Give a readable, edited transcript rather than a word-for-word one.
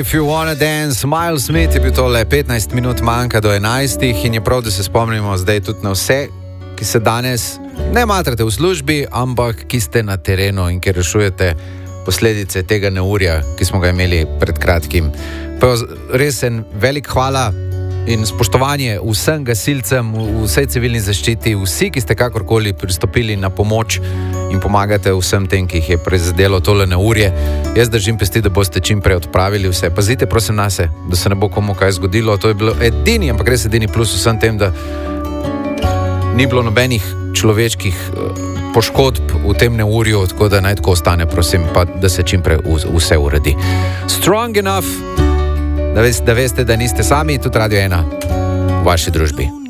If You Wanna Dance, Miles Smith je bil tole, 15 minut manjka do 11 in je prav, da se spomnimo zdaj tudi na vse, ki se danes ne matrate v službi, ampak ki ste na terenu in ki rešujete posledice tega neurja, ki smo ga imeli pred kratkim. Pa res en velik hvala in spoštovanje vsem gasilcem, vsej civilni zaščiti, vsi, ki ste kakorkoli pristopili na pomoč in pomagate vsem tem, ki jih je prizadelo tole neurje. Jaz držim pesti, da boste čim prej odpravili vse. Pazite prosim nase, da se ne bo komu kaj zgodilo. To je bilo edini, ampak res edini plus vsem tem, da ni bilo nobenih človeških poškodb v tem neurju, tako da naj tako ostane, prosim, pa da se čim prej vse uredi. Strong enough, da veste, da niste sami, tudi Radio 1 v vaši družbi.